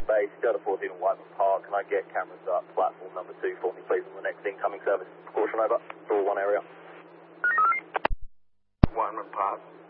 Base, Delta 14 and Whiteman Park. Can I get cameras up platform number 2 for me, please, on the next incoming service? Caution over. Door 1 area. Whiteman Park.